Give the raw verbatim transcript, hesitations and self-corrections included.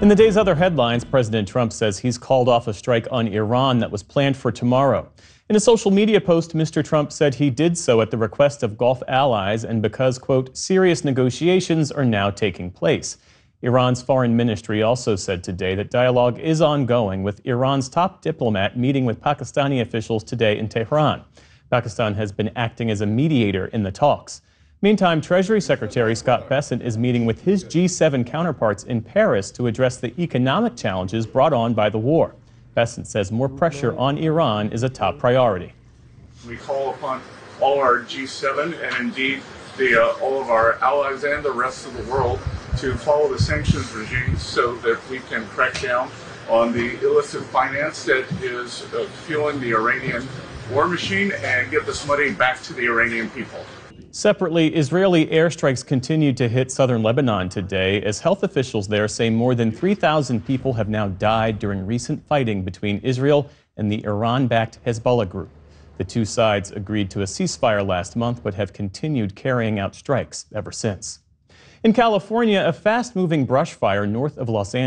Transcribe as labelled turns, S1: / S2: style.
S1: In the day's other headlines, President Trump says he's called off a strike on Iran that was planned for tomorrow. In a social media post, Mister Trump said he did so at the request of Gulf allies and because, quote, serious negotiations are now taking place. Iran's foreign ministry also said today that dialogue is ongoing, with Iran's top diplomat meeting with Pakistani officials today in Tehran. Pakistan has been acting as a mediator in the talks. Meantime, Treasury Secretary Scott Bessent is meeting with his G seven counterparts in Paris to address the economic challenges brought on by the war. Bessent says more pressure on Iran is a top priority.
S2: We call upon all our G seven and indeed the, uh, all of our allies and the rest of the world to follow the sanctions regime so that we can crack down on the illicit finance that is uh, fueling the Iranian war machine and get this money back to the Iranian people.
S1: Separately, Israeli airstrikes continued to hit southern Lebanon today as health officials there say more than three thousand people have now died during recent fighting between Israel and the Iran-backed Hezbollah group. The two sides agreed to a ceasefire last month but have continued carrying out strikes ever since. In California, a fast-moving brush fire north of Los Angeles